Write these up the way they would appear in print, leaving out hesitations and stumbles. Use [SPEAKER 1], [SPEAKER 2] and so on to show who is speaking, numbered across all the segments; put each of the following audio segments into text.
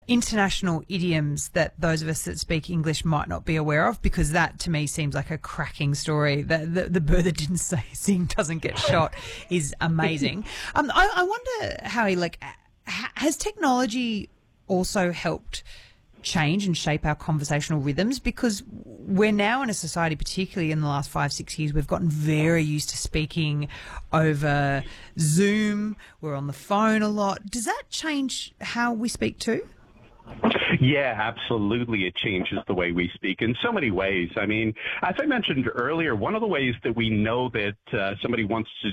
[SPEAKER 1] international idioms that those of us that speak English might not be aware of? Because that, to me, seems like a cracking story. The bird that didn't sing doesn't get shot is amazing. I wonder, Howie, has technology also helped change and shape our conversational rhythms? Because we're now in a society, particularly in the last 5-6 years, we've gotten very used to speaking over Zoom. We're on the phone a lot. Does that change how we speak too?
[SPEAKER 2] Yeah, absolutely. It changes the way we speak in so many ways. I mean, as I mentioned earlier, one of the ways that we know that somebody wants to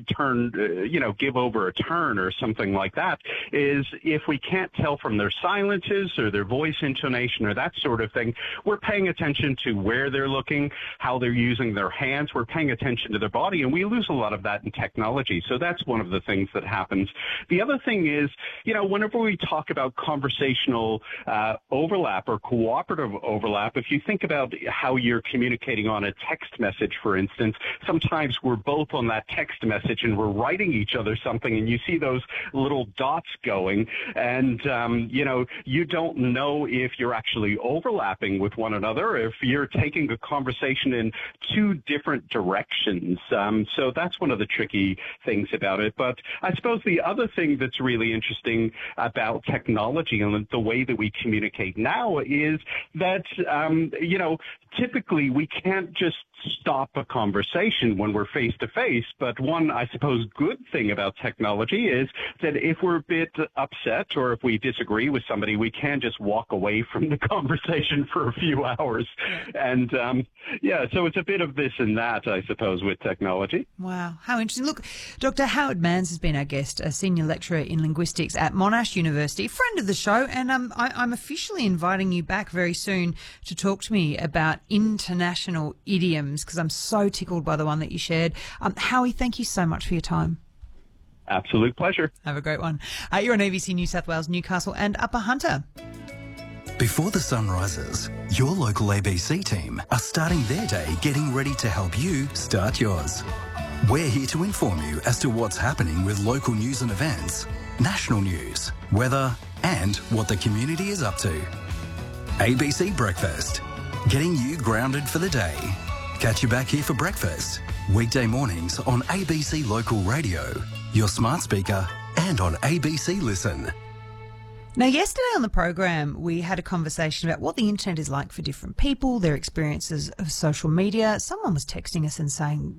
[SPEAKER 2] give over a turn or something like that is if we can't tell from their silences or their voice intonation or that sort of thing, we're paying attention to where they're looking, how they're using their hands. We're paying attention to their body, and we lose a lot of that in technology. So that's one of the things that happens. The other thing is, whenever we talk about conversational overlap or cooperative overlap, if you think about how you're communicating on a text message, for instance, sometimes we're both on that text message and we're writing each other something, and you see those little dots going, and you don't know if you're actually overlapping with one another, if you're taking a conversation in two different directions. So that's one of the tricky things about it. But I suppose the other thing that's really interesting about technology and the way that we communicate now is that, typically we can't just stop a conversation when we're face to face. But one, I suppose, good thing about technology is that if we're a bit upset or if we disagree with somebody, we can just walk away from the conversation for a few hours. And so it's a bit of this and that, I suppose, with technology.
[SPEAKER 1] Wow, how interesting. Look, Dr. Howard Manns has been our guest, a senior lecturer in linguistics at Monash University, friend of the show, and I'm officially inviting you back very soon to talk to me about international idioms, because I'm so tickled by the one that you shared. Howie, thank you so much for your time.
[SPEAKER 2] Absolute pleasure.
[SPEAKER 1] Have a great one. You're on ABC New South Wales, Newcastle and Upper Hunter.
[SPEAKER 3] Before the sun rises, your local ABC team are starting their day getting ready to help you start yours. We're here to inform you as to what's happening with local news and events, national news, weather, and what the community is up to. ABC Breakfast, getting you grounded for the day. Catch you back here for breakfast, weekday mornings on ABC Local Radio, your smart speaker, and on ABC Listen.
[SPEAKER 1] Now, yesterday on the program, we had a conversation about what the internet is like for different people, their experiences of social media. Someone was texting us and saying,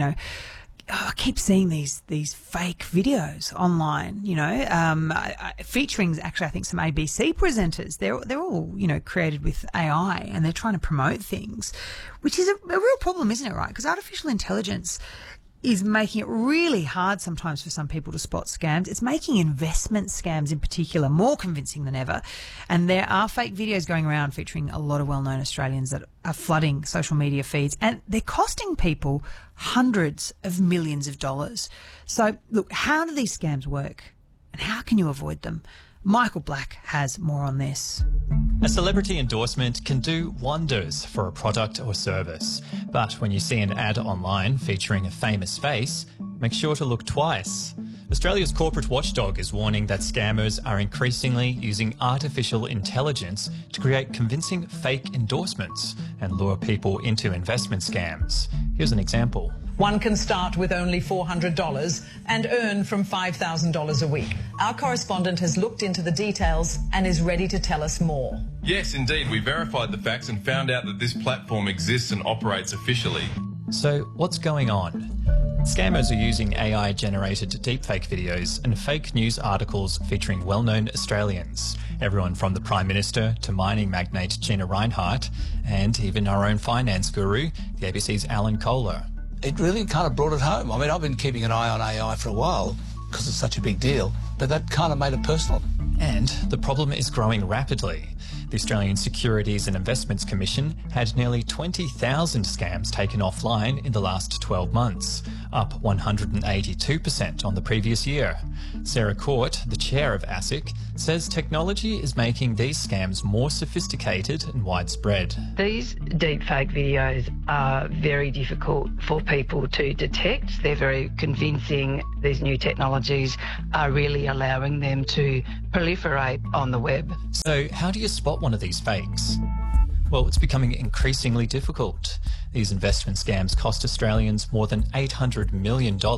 [SPEAKER 1] I keep seeing these fake videos online, featuring actually, I think, some ABC presenters. They're all, created with AI, and they're trying to promote things, which is a real problem, isn't it, right? Because artificial intelligence is making it really hard sometimes for some people to spot scams. It's making investment scams in particular more convincing than ever. And there are fake videos going around featuring a lot of well-known Australians that are flooding social media feeds, and they're costing people hundreds of millions of dollars. So, look, how do these scams work and how can you avoid them? Michael Black has more on this.
[SPEAKER 4] A celebrity endorsement can do wonders for a product or service. But when you see an ad online featuring a famous face, make sure to look twice. Australia's corporate watchdog is warning that scammers are increasingly using artificial intelligence to create convincing fake endorsements and lure people into investment scams. Here's an example.
[SPEAKER 5] One can start with only $400 and earn from $5,000 a week. Our correspondent has looked into the details and is ready to tell us more.
[SPEAKER 6] Yes, indeed. We verified the facts and found out that this platform exists and operates officially.
[SPEAKER 4] So what's going on? Scammers are using AI-generated deepfake videos and fake news articles featuring well-known Australians. Everyone from the Prime Minister to mining magnate Gina Rinehart, and even our own finance guru, the ABC's Alan Kohler.
[SPEAKER 7] It really kind of brought it home. I mean, I've been keeping an eye on AI for a while because it's such a big deal, but that kind of made it personal.
[SPEAKER 4] And the problem is growing rapidly. The Australian Securities and Investments Commission had nearly 20,000 scams taken offline in the last 12 months. up 182% on the previous year. Sarah Court, the chair of ASIC, says technology is making these scams more sophisticated and widespread.
[SPEAKER 8] These deepfake videos are very difficult for people to detect. They're very convincing. These new technologies are really allowing them to proliferate on the web.
[SPEAKER 4] So how do you spot one of these fakes? Well, it's becoming increasingly difficult. These investment scams cost Australians more than $800 million in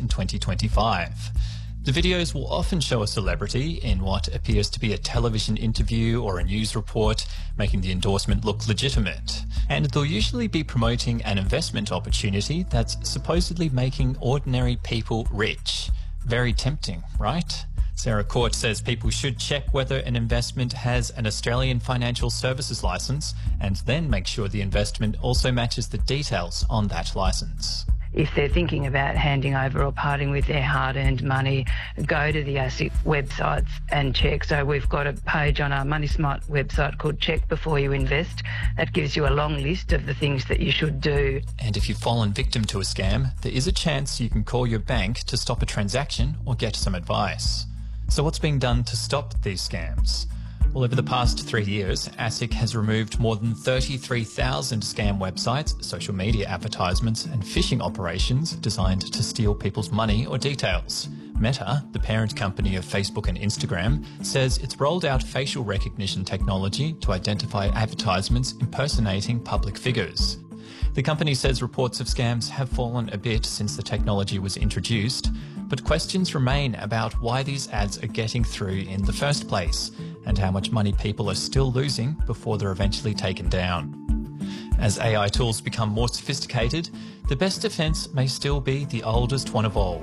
[SPEAKER 4] 2025. The videos will often show a celebrity in what appears to be a television interview or a news report, making the endorsement look legitimate. And they'll usually be promoting an investment opportunity that's supposedly making ordinary people rich. Very tempting, right? Sarah Court says people should check whether an investment has an Australian financial services licence and then make sure the investment also matches the details on that licence.
[SPEAKER 8] If they're thinking about handing over or parting with their hard-earned money, go to the ASIC websites and check. So we've got a page on our Money Smart website called Check Before You Invest. That gives you a long list of the things that you should do.
[SPEAKER 4] And if you've fallen victim to a scam, there is a chance you can call your bank to stop a transaction or get some advice. So what's being done to stop these scams? Well, over the past 3 years, ASIC has removed more than 33,000 scam websites, social media advertisements and phishing operations designed to steal people's money or details. Meta, the parent company of Facebook and Instagram, says it's rolled out facial recognition technology to identify advertisements impersonating public figures. The company says reports of scams have fallen a bit since the technology was introduced, but questions remain about why these ads are getting through in the first place and how much money people are still losing before they're eventually taken down. As AI tools become more sophisticated, the best defence may still be the oldest one of all.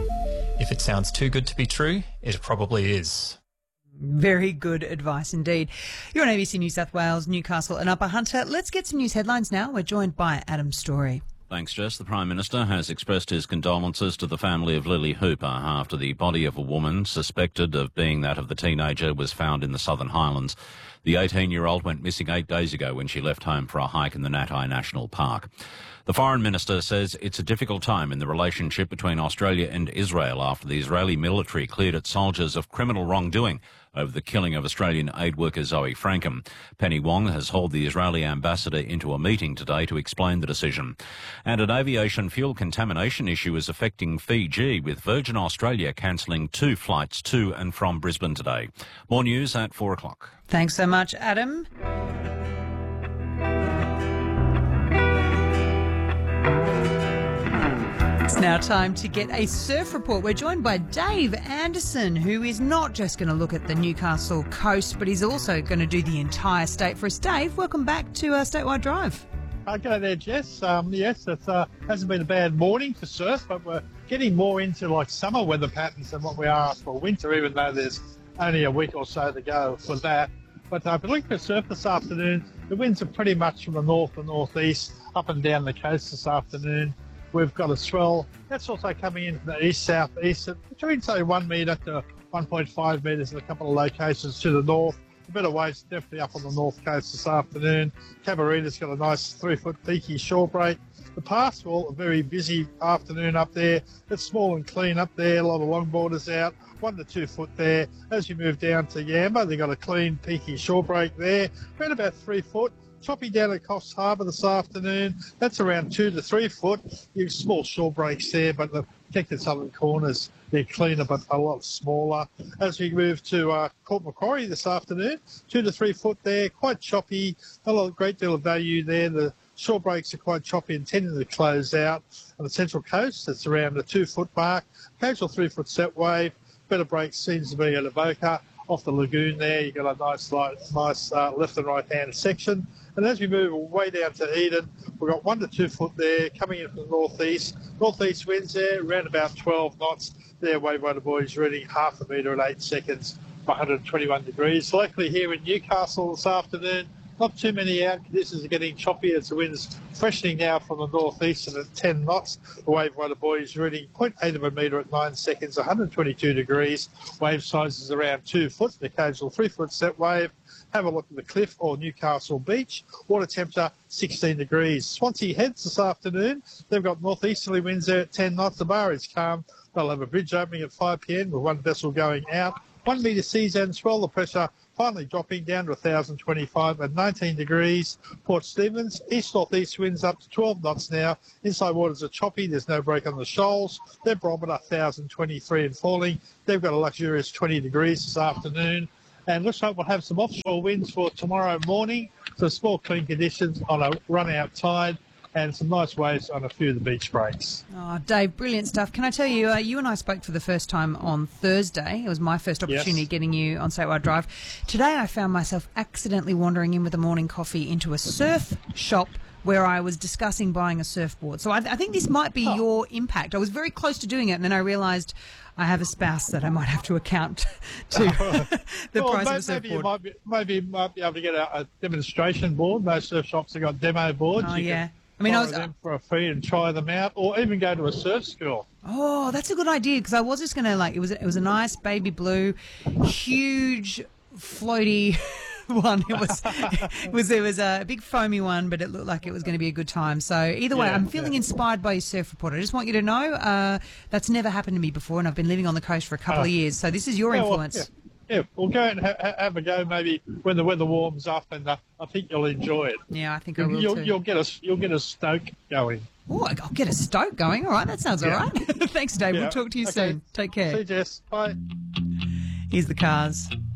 [SPEAKER 4] If it sounds too good to be true, it probably is.
[SPEAKER 1] Very good advice indeed. You're on ABC New South Wales, Newcastle and Upper Hunter. Let's get some news headlines now. We're joined by Adam Story.
[SPEAKER 9] Thanks, Jess. The Prime Minister has expressed his condolences to the family of Lily Hooper after the body of a woman suspected of being that of the teenager was found in the Southern Highlands. The 18-year-old went missing 8 days ago when she left home for a hike in the Natai National Park. The Foreign Minister says it's a difficult time in the relationship between Australia and Israel after the Israeli military cleared its soldiers of criminal wrongdoing over the killing of Australian aid worker Zoe Frankham. Penny Wong has hauled the Israeli ambassador into a meeting today to explain the decision. And an aviation fuel contamination issue is affecting Fiji, with Virgin Australia cancelling 2 flights to and from Brisbane today. More news at 4 o'clock.
[SPEAKER 1] Thanks so much, Adam. It's now time to get a surf report. We're joined by Dave Anderson, who is not just going to look at the Newcastle coast, but he's also going to do the entire state for us. Dave, welcome back to Statewide Drive.
[SPEAKER 10] Okay there, Jess. Yes, it hasn't been a bad morning for surf, but we're getting more into like summer weather patterns than what we are for winter, even though there's only a week or so to go for that. But if you're looking for surf this afternoon, the winds are pretty much from the north and northeast, up and down the coast this afternoon. We've got a swell that's also coming in from the east-southeast, between say 1 metre to 1.5 metres in a couple of locations to the north. A bit of waves definitely up on the north coast this afternoon. Cabarita's got a nice 3-foot peaky shore break. The Pastoral, a very busy afternoon up there. It's small and clean up there, a lot of longboarders out, 1 to 2 foot there. As you move down to Yamba, they've got a clean peaky shore break there, around about 3 foot. Choppy down at Coffs Harbour this afternoon. That's around 2 to 3 foot. You have small shore breaks there, but the protected southern corners, they're cleaner but a lot smaller. As we move to Port Macquarie this afternoon, 2 to 3 foot there, quite choppy. A great deal of value there. The shore breaks are quite choppy and tending to close out. On the Central Coast, it's around the 2 foot mark. Occasional 3 foot set wave. Better breaks seems to be at Avoca. Off the lagoon there, you've got a nice left and right hand section. And as we move way down to Eden, we've got 1 to 2 foot there coming in from the northeast. Northeast winds there, around about 12 knots. There, Wavewater Boys reading 0.5 metre at 8 seconds, 121 degrees. Likely here in Newcastle this afternoon, Not too many out. Conditions are getting choppy as the wind's freshening now from the northeast and at 10 knots. The wave rudder buoy is reading 0.8 of a metre at 9 seconds, 122 degrees. Wave size is around 2 foot, an occasional 3 foot set wave. Have a look at the cliff or Newcastle Beach. Water temperature 16 degrees. Swansea Heads this afternoon. They've got northeasterly winds there at 10 knots. The bar is calm. They'll have a bridge opening at 5 p.m. with one vessel going out. 1 metre seas and swell. The pressure finally dropping down to 1,025 at 19 degrees. Port Stephens, east-northeast winds up to 12 knots now. Inside waters are choppy. There's no break on the shoals. Their barometer 1,023 and falling. They've got a luxurious 20 degrees this afternoon. And looks like we'll have some offshore winds for tomorrow morning. So small clean conditions on a run-out tide and some nice waves on a few of the beach breaks.
[SPEAKER 1] Oh, Dave, brilliant stuff. Can I tell you, you and I spoke for the first time on Thursday. It was my first opportunity getting you on Statewide Drive. Today I found myself accidentally wandering in with a morning coffee into a surf shop where I was discussing buying a surfboard. So I think this might be your impact. I was very close to doing it, and then I realised I have a spouse that I might have to account to the price of a surfboard.
[SPEAKER 10] Maybe you might be able to get a demonstration board. Most surf shops have got demo boards.
[SPEAKER 1] Oh,
[SPEAKER 10] I mean, I was them for a fee and try them out, or even go to a surf school.
[SPEAKER 1] Oh, that's a good idea, because I was just going to, it was a nice baby blue, huge, floaty one. It was a big foamy one, but it looked like it was going to be a good time. So either way, I'm feeling inspired by your surf report. I just want you to know that's never happened to me before, and I've been living on the coast for a couple of years. So this is your influence.
[SPEAKER 10] We'll go and have a go maybe when the weather warms up, and I think you'll enjoy it.
[SPEAKER 1] Yeah, I think I will too.
[SPEAKER 10] You'll get a stoke going.
[SPEAKER 1] Oh, I'll get a stoke going. All right, that sounds all right. Thanks, Dave. We'll talk to you soon. Take care.
[SPEAKER 10] See you, Jess. Bye.
[SPEAKER 1] Here's the cars.